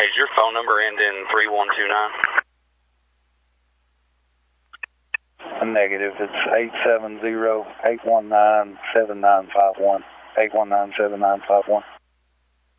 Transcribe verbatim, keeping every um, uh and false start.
Hey, does your phone number end in three one two nine? Negative. It's eight seven zero, eight one nine, seven nine five one. eight one nine, seven nine five one.